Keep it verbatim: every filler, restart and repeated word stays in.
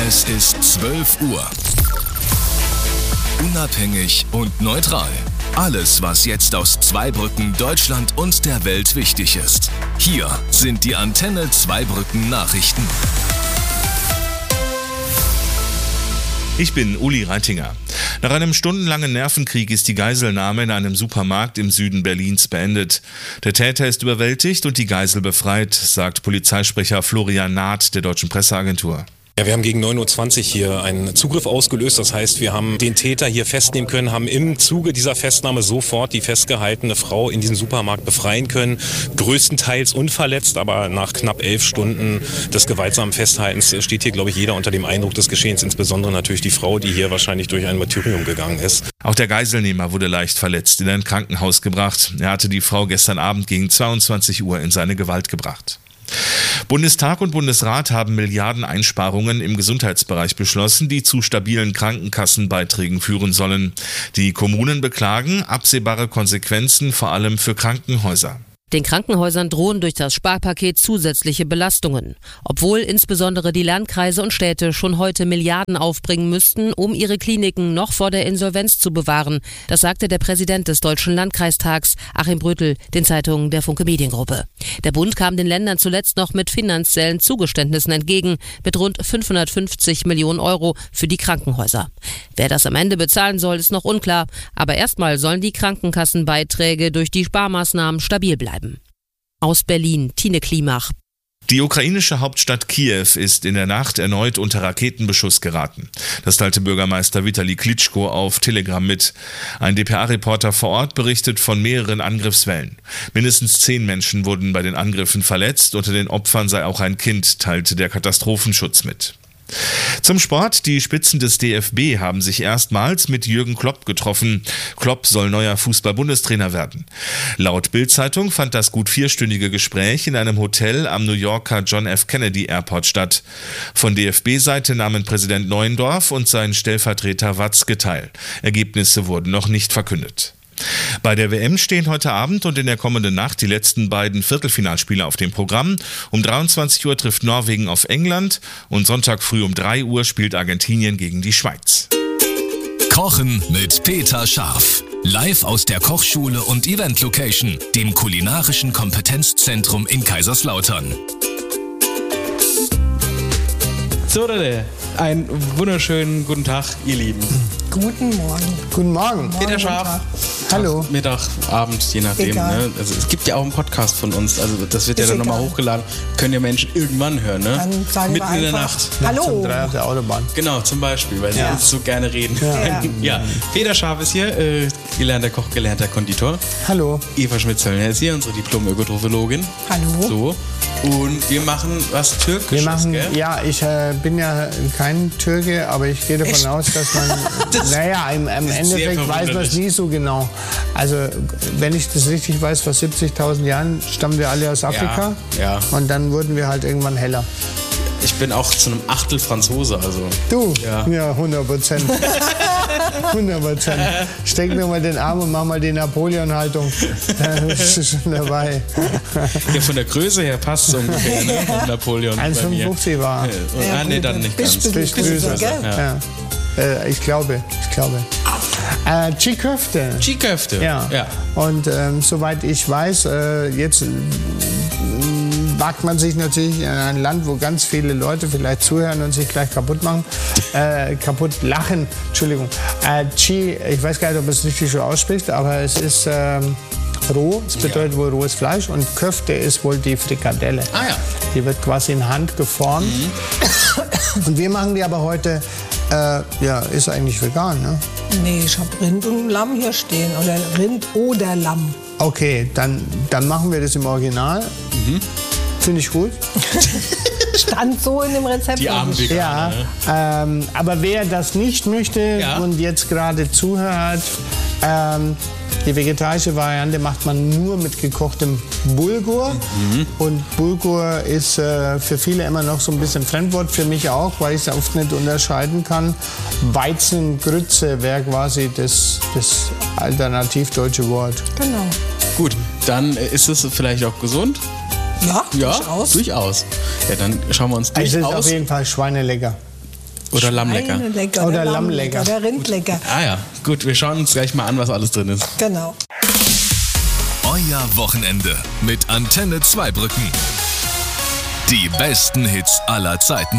Es ist zwölf Uhr. Unabhängig und neutral. Alles, was jetzt aus Zweibrücken, Deutschland und der Welt wichtig ist. Hier sind die Antenne Zweibrücken Nachrichten. Ich bin Uli Reitinger. Nach einem stundenlangen Nervenkrieg ist die Geiselnahme in einem Supermarkt im Süden Berlins beendet. Der Täter ist überwältigt und die Geisel befreit, sagt Polizeisprecher Florian Naht der Deutschen Presseagentur. Ja, wir haben gegen neun Uhr zwanzig hier einen Zugriff ausgelöst. Das heißt, wir haben den Täter hier festnehmen können, haben im Zuge dieser Festnahme sofort die festgehaltene Frau in diesem Supermarkt befreien können. Größtenteils unverletzt, aber nach knapp elf Stunden des gewaltsamen Festhaltens steht hier, glaube ich, jeder unter dem Eindruck des Geschehens. Insbesondere natürlich die Frau, die hier wahrscheinlich durch ein Martyrium gegangen ist. Auch der Geiselnehmer wurde leicht verletzt in ein Krankenhaus gebracht. Er hatte die Frau gestern Abend gegen zweiundzwanzig Uhr in seine Gewalt gebracht. Bundestag und Bundesrat haben Milliarden Einsparungen im Gesundheitsbereich beschlossen, die zu stabilen Krankenkassenbeiträgen führen sollen. Die Kommunen beklagen absehbare Konsequenzen vor allem für Krankenhäuser. Den Krankenhäusern drohen durch das Sparpaket zusätzliche Belastungen. Obwohl insbesondere die Landkreise und Städte schon heute Milliarden aufbringen müssten, um ihre Kliniken noch vor der Insolvenz zu bewahren. Das sagte der Präsident des Deutschen Landkreistags, Achim Brötel, den Zeitungen der Funke Mediengruppe. Der Bund kam den Ländern zuletzt noch mit finanziellen Zugeständnissen entgegen, mit rund fünfhundertfünfzig Millionen Euro für die Krankenhäuser. Wer das am Ende bezahlen soll, ist noch unklar. Aber erstmal sollen die Krankenkassenbeiträge durch die Sparmaßnahmen stabil bleiben. Aus Berlin, Tine Klimach. Die ukrainische Hauptstadt Kiew ist in der Nacht erneut unter Raketenbeschuss geraten. Das teilte Bürgermeister Vitali Klitschko auf Telegram mit. Ein D P A-Reporter vor Ort berichtet von mehreren Angriffswellen. Mindestens zehn Menschen wurden bei den Angriffen verletzt. Unter den Opfern sei auch ein Kind, teilte der Katastrophenschutz mit. Zum Sport. Die Spitzen des D F B haben sich erstmals mit Jürgen Klopp getroffen. Klopp soll neuer Fußball-Bundestrainer werden. Laut Bild-Zeitung fand das gut vierstündige Gespräch in einem Hotel am New Yorker John F. Kennedy Airport statt. Von D F B-Seite nahmen Präsident Neuendorf und sein Stellvertreter Watzke teil. Ergebnisse wurden noch nicht verkündet. Bei der W M stehen heute Abend und in der kommenden Nacht die letzten beiden Viertelfinalspiele auf dem Programm. Um dreiundzwanzig Uhr trifft Norwegen auf England und Sonntag früh um drei Uhr spielt Argentinien gegen die Schweiz. Kochen mit Peter Scharf. Live aus der Kochschule und Event Location, dem kulinarischen Kompetenzzentrum in Kaiserslautern. So, Leute, einen wunderschönen guten Tag, ihr Lieben. Guten Morgen. Guten Morgen. Peter Scharf. Hallo. Mittag, Abend, je nachdem. Ne? Also es gibt ja auch einen Podcast von uns, also das wird ja dann nochmal hochgeladen. Können ja Menschen irgendwann hören, ne? Dann sagen Mitten wir in der einfach, Nacht. Hallo. Zum drei auf der Autobahn. Genau, zum Beispiel, weil sie Ja. uns so gerne reden. Ja. Ja, ja. Peter Scharf ist hier, äh, gelernter Koch, gelernter Konditor. Hallo. Eva Schmidt-Zöllner ist hier, unsere Diplom-Ökotrophologin. Hallo. So. Und wir machen was Türkisches, Wir machen, gell? ja, ich äh, bin ja kein Türke, aber ich gehe davon Echt? aus, dass man, Das naja, im, im ist sehr Endeffekt weiß man es verwunderlich. nie so genau. Also, wenn ich das richtig weiß, vor siebzigtausend Jahren stammen wir alle aus Afrika. Ja, ja. Und dann wurden wir halt irgendwann heller. Ich bin auch zu einem Achtel Franzose, also. Du? Ja. Ja, hundert Prozent. hundert Prozent. Steck mir mal den Arm und mach mal die Napoleon-Haltung. Dann bist du schon dabei. Ja, von der Größe her passt es ungefähr, ne? Von Napoleon. eins bei mir. Komma fünfundfünfzig war. Ja, ah, nee, dann nicht ganz. Bist du Bist größer, größer, gell? Ja. Ja. Äh, ich glaube, ich glaube. Äh, Chiköfte. Skiköfte. Ja. ja. Und ähm, soweit ich weiß, äh, jetzt äh, wagt man sich natürlich in ein Land, wo ganz viele Leute vielleicht zuhören und sich gleich kaputt machen, äh, kaputt lachen. Entschuldigung. Äh, Chi, ich weiß gar nicht, ob es richtig so ausspricht, aber es ist ähm, roh. Das bedeutet wohl rohes Fleisch. Und Köfte ist wohl die Frikadelle. Ah ja. Die wird quasi in Hand geformt. Mhm. Und wir machen die aber heute, äh, ja, ist eigentlich vegan, ne? Nee, ich habe Rind und Lamm hier stehen. Oder Rind oder Lamm. Okay, dann, dann machen wir das im Original. Mhm. Finde ich gut. Stand so in dem Rezept. Die armen Veganer. Ja, ähm, aber wer das nicht möchte Ja. und jetzt gerade zuhört, ähm, die vegetarische Variante macht man nur mit gekochtem Bulgur. Mhm. Und Bulgur ist äh, für viele immer noch so ein bisschen Fremdwort, für mich auch, weil ich es oft nicht unterscheiden kann. Weizengrütze wäre quasi das, das alternativdeutsche Wort. Genau. Gut, dann äh, ist es vielleicht auch gesund. Ja, Ja, durchaus. durchaus. Ja, dann schauen wir uns Also es ist durchaus. auf jeden Fall schweinelecker. Oder Lammlecker. Schweinelecker Oder Lammlecker. Oder Rindlecker. Ah ja, gut, wir schauen uns gleich mal an, was alles drin ist. Genau. Euer Wochenende mit Antenne Zweibrücken. Die besten Hits aller Zeiten.